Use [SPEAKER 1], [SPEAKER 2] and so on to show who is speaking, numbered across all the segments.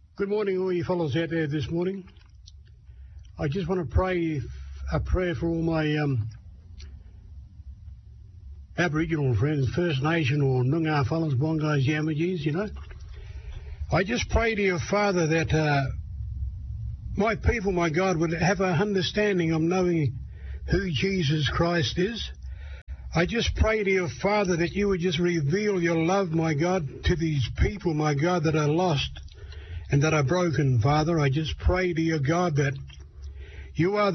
[SPEAKER 1] Good morning, all you fellows out there this morning. I just want to pray a prayer for all my Aboriginal friends, First Nation or Noongar fellows, Bongais, Yamajis, you know. I just pray to your Father that my people, my God, would have an understanding of knowing who Jesus Christ is. I just pray to your Father that you would just reveal your love, my God, to these people, my God, that are lost and that are broken, Father. I just pray to your God that you are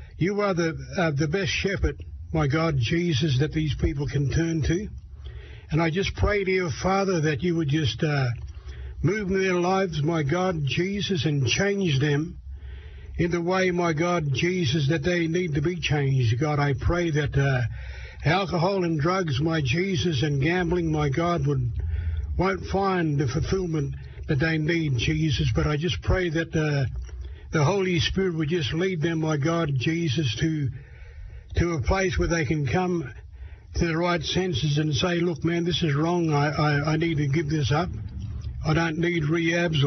[SPEAKER 1] the best shepherd, my God, Jesus, that these people can turn to. And I just pray to your Father that you would just move in their lives, my God, Jesus, and change them in the way, my God, Jesus, that they need to be changed. God, I pray that alcohol and drugs, my Jesus, and gambling, my God, won't find the fulfillment that they need, Jesus. But I just pray that the Holy Spirit would just lead them, my God, Jesus, to a place where they can come to the right senses and say, look, man, this is wrong. I need to give this up. I don't need rehabs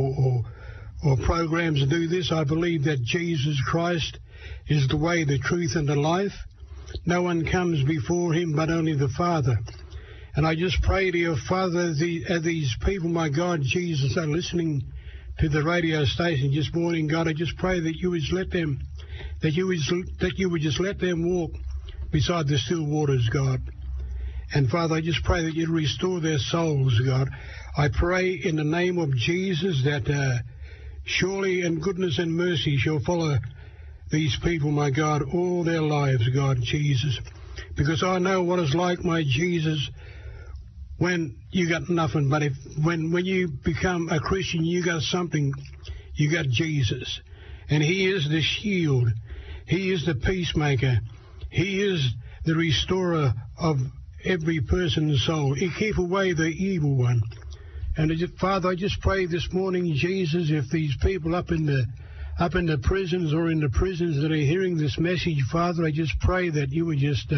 [SPEAKER 1] or programs to do this. I believe that Jesus Christ is the way, the truth, and the life. No one comes before him but only the Father. And I just pray to your Father, as these people, my God, Jesus, are listening to the radio station this morning, God, I just pray that you would let them, that you would just let them walk beside the still waters, God. And Father, I just pray that you'd restore their souls, God. I pray in the name of Jesus that surely and goodness and mercy shall follow these people, my God, all their lives, God, Jesus. Because I know what it's like, my Jesus, when you got nothing, but when you become a Christian, you got something. You got Jesus. And he is the shield. He is the peacemaker. He is the restorer of every person's soul. He keep away the evil one. And Father, I just pray this morning, Jesus, if these people up in the prisons or in the prisons that are hearing this message, Father, I just pray that you would just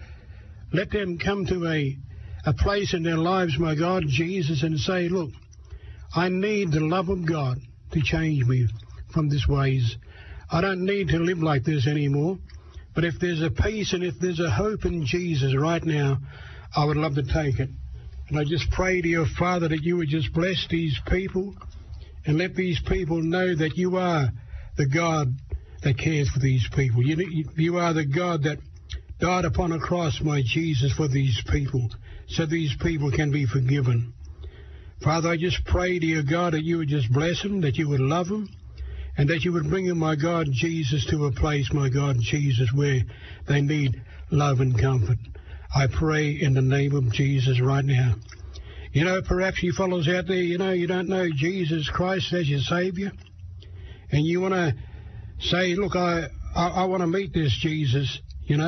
[SPEAKER 1] let them come to a place in their lives, my God, Jesus, and say, look, I need the love of God to change me from these ways. I don't need to live like this anymore. But if there's a peace and if there's a hope in Jesus right now, I would love to take it. And I just pray to your Father that you would just bless these people and let these people know that you are the God that cares for these people. You are the God that died upon a cross, my Jesus, for these people, so these people can be forgiven. Father, I just pray to you, God, that you would just bless them, that you would love them, and that you would bring them, my God, Jesus, to a place, my God, Jesus, where they need love and comfort. I pray in the name of Jesus right now. You know, perhaps you fellows out there, you don't know Jesus Christ as your Savior, and you want to say, look, I want to meet this Jesus,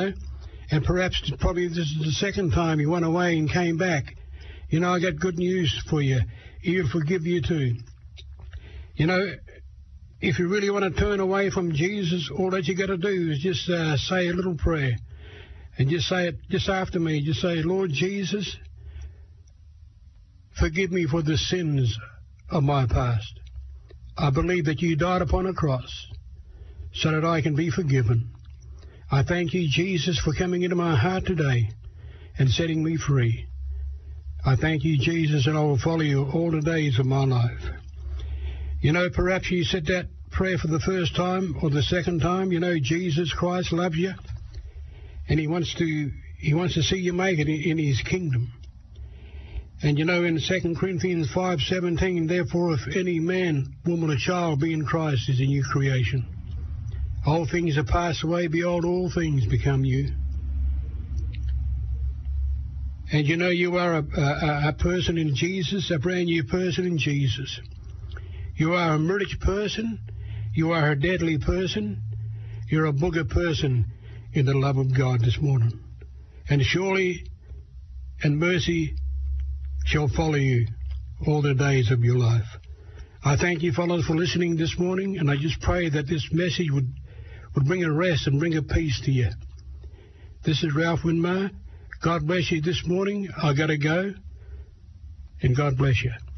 [SPEAKER 1] and perhaps probably this is the second time he went away and came back. I got good news for you. He'll forgive you too. If you really want to turn away from Jesus, all that you got to do is just say a little prayer. And just say it just after me. Just say, Lord Jesus, forgive me for the sins of my past. I believe that you died upon a cross so that I can be forgiven. I thank you, Jesus, for coming into my heart today and setting me free. I thank you, Jesus, and I will follow you all the days of my life. Perhaps you said that prayer for the first time or the second time. Jesus Christ loves you, and he wants to see you make it in his kingdom. And in 2 Corinthians 5:17, therefore, if any man, woman, or child be in Christ, is a new creation. All things are passed away, behold, all things become new. And you are a person in Jesus, a brand new person in Jesus. You are a rich person. You are a deadly person. You're a booger person in the love of God this morning. And surely and mercy shall follow you all the days of your life. I thank you, fellows, for listening this morning, and I just pray that this message would bring a rest and bring a peace to you. This is Ralph Winmar. God bless you this morning. I got to go, and God bless you.